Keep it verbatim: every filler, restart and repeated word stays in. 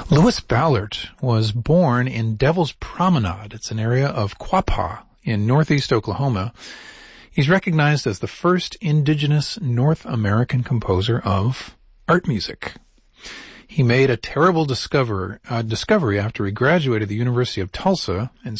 Louis Ballard was born in Devil's Promenade. It's an area of Quapaw in northeast Oklahoma. He's recognized as the first indigenous North American composer of art music. He made a terrible discover, uh, discovery after he graduated the University of Tulsa and